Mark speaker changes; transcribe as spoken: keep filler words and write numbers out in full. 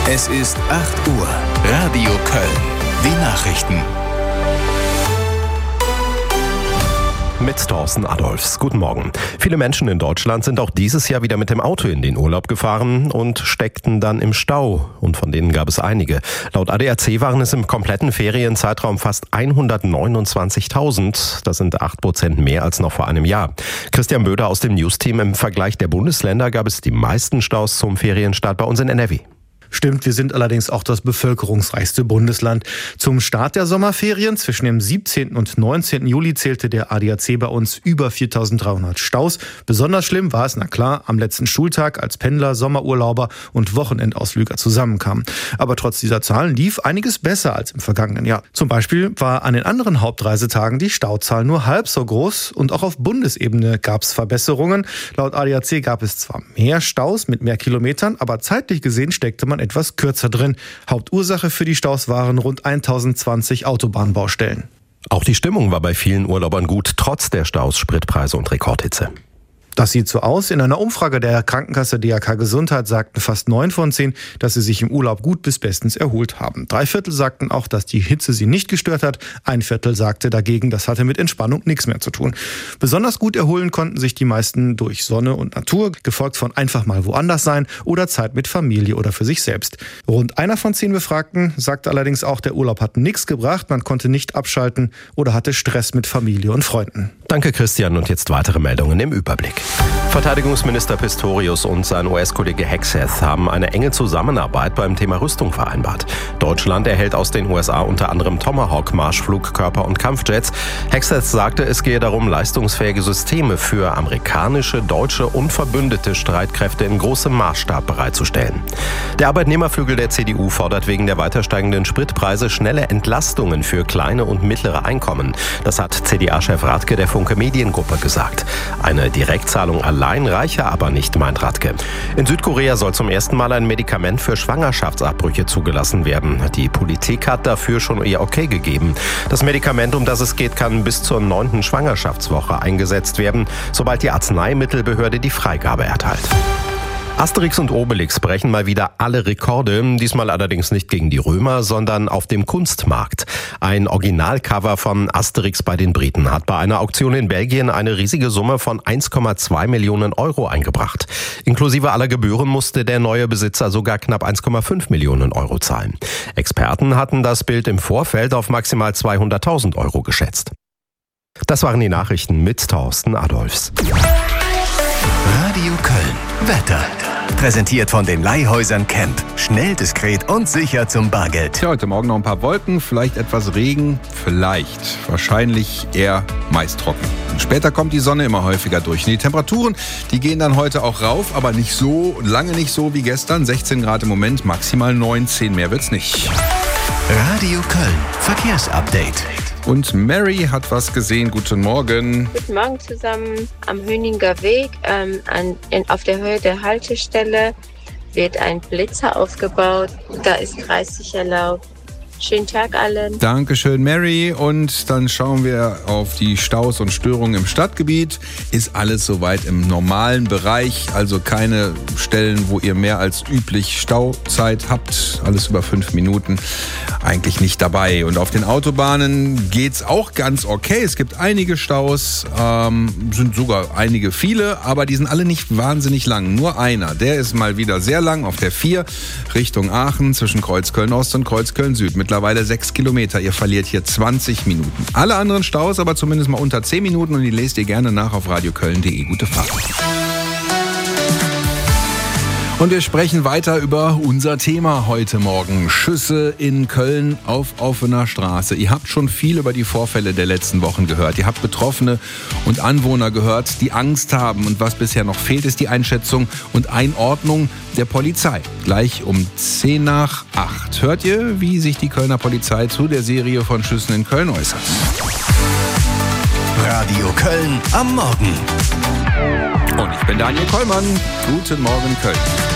Speaker 1: Es ist acht Uhr. Radio Köln. Die Nachrichten.
Speaker 2: Mit Thorsten Adolfs. Guten Morgen. Viele Menschen in Deutschland sind auch dieses Jahr wieder mit dem Auto in den Urlaub gefahren und steckten dann im Stau. Und von denen gab es einige. Laut A D A C waren es im kompletten Ferienzeitraum fast hundertneunundzwanzigtausend. Das sind acht Prozent mehr als noch vor einem Jahr. Christian Böder aus dem News-Team. Im Vergleich der Bundesländer gab es die meisten Staus zum Ferienstart bei uns in N R W.
Speaker 3: Stimmt, wir sind allerdings auch das bevölkerungsreichste Bundesland. Zum Start der Sommerferien zwischen dem siebzehnten und neunzehnten Juli zählte der A D A C bei uns über viertausenddreihundert Staus. Besonders schlimm war es, na klar, am letzten Schultag, als Pendler, Sommerurlauber und Wochenendausflüger zusammenkamen. Aber trotz dieser Zahlen lief einiges besser als im vergangenen Jahr. Zum Beispiel war an den anderen Hauptreisetagen die Stauzahl nur halb so groß und auch auf Bundesebene gab es Verbesserungen. Laut A D A C gab es zwar mehr Staus mit mehr Kilometern, aber zeitlich gesehen steckte man etwas kürzer drin. Hauptursache für die Staus waren rund tausendzwanzig Autobahnbaustellen.
Speaker 2: Auch die Stimmung war bei vielen Urlaubern gut, trotz der Staus, Spritpreise und Rekordhitze.
Speaker 3: Das sieht so aus. In einer Umfrage der Krankenkasse D R K Gesundheit sagten fast neun von zehn, dass sie sich im Urlaub gut bis bestens erholt haben. Drei Viertel sagten auch, dass die Hitze sie nicht gestört hat. Ein Viertel sagte dagegen, das hatte mit Entspannung nichts mehr zu tun. Besonders gut erholen konnten sich die meisten durch Sonne und Natur, gefolgt von einfach mal woanders sein oder Zeit mit Familie oder für sich selbst. Rund einer von zehn Befragten sagte allerdings auch, der Urlaub hat nichts gebracht, man konnte nicht abschalten oder hatte Stress mit Familie und Freunden.
Speaker 2: Danke, Christian. Und jetzt weitere Meldungen im Überblick. Verteidigungsminister Pistorius und sein U S-Kollege Hegseth haben eine enge Zusammenarbeit beim Thema Rüstung vereinbart. Deutschland erhält aus den U S A unter anderem Tomahawk-Marschflugkörper und Kampfjets. Hegseth sagte, es gehe darum, leistungsfähige Systeme für amerikanische, deutsche und verbündete Streitkräfte in großem Maßstab bereitzustellen. Der Arbeitnehmerflügel der C D U fordert wegen der weiter steigenden Spritpreise schnelle Entlastungen für kleine und mittlere Einkommen. Das hat C D A-Chef Radke der Funke Mediengruppe gesagt. Eine Direktzahlung allein reiche aber nicht, meint Radke. In Südkorea soll zum ersten Mal ein Medikament für Schwangerschaftsabbrüche zugelassen werden. Die Politik hat dafür schon ihr Okay gegeben. Das Medikament, um das es geht, kann bis zur neunten Schwangerschaftswoche eingesetzt werden, sobald die Arzneimittelbehörde die Freigabe erteilt. Asterix und Obelix brechen mal wieder alle Rekorde, diesmal allerdings nicht gegen die Römer, sondern auf dem Kunstmarkt. Ein Originalcover von Asterix bei den Briten hat bei einer Auktion in Belgien eine riesige Summe von eins Komma zwei Millionen Euro eingebracht. Inklusive aller Gebühren musste der neue Besitzer sogar knapp eins Komma fünf Millionen Euro zahlen. Experten hatten das Bild im Vorfeld auf maximal zweihunderttausend Euro geschätzt. Das waren die Nachrichten mit Thorsten Adolfs.
Speaker 1: Radio Köln. Wetter. Präsentiert von den Leihhäusern Camp. Schnell, diskret und sicher zum Bargeld.
Speaker 4: Ja, heute Morgen noch ein paar Wolken, vielleicht etwas Regen, vielleicht. Wahrscheinlich eher meist trocken. Und später kommt die Sonne immer häufiger durch. Und die Temperaturen, die gehen dann heute auch rauf, aber nicht so, lange nicht so wie gestern. sechzehn Grad im Moment, maximal neunzehn, mehr wird's nicht.
Speaker 1: Radio Köln. Verkehrsupdate.
Speaker 4: Und Mary hat was gesehen. Guten Morgen.
Speaker 5: Guten Morgen zusammen. Am Höninger Weg, ähm, an, in, auf der Höhe der Haltestelle, wird ein Blitzer aufgebaut. Da ist dreißig erlaubt. Schönen Tag allen.
Speaker 4: Dankeschön, Mary. Und dann schauen wir auf die Staus und Störungen im Stadtgebiet. Ist alles soweit im normalen Bereich, also keine Stellen, wo ihr mehr als üblich Stauzeit habt. Alles über fünf Minuten. Eigentlich nicht dabei. Und auf den Autobahnen geht's auch ganz okay. Es gibt einige Staus, ähm, sind sogar einige viele, aber die sind alle nicht wahnsinnig lang. Nur einer, der ist mal wieder sehr lang auf der vier Richtung Aachen zwischen Kreuzköln Ost und Kreuzköln Süd. Mittlerweile sechs Kilometer. Ihr verliert hier zwanzig Minuten. Alle anderen Staus aber zumindest mal unter zehn Minuten und die lest ihr gerne nach auf radioköln punkt de. Gute Fahrt. Und wir sprechen weiter über unser Thema heute Morgen. Schüsse in Köln auf offener Straße. Ihr habt schon viel über die Vorfälle der letzten Wochen gehört. Ihr habt Betroffene und Anwohner gehört, die Angst haben. Und was bisher noch fehlt, ist die Einschätzung und Einordnung der Polizei. Gleich um zehn nach acht. Hört ihr, wie sich die Kölner Polizei zu der Serie von Schüssen in Köln äußert?
Speaker 1: Radio Köln am Morgen.
Speaker 4: Und ich bin Daniel Kollmann. Guten Morgen, Köln.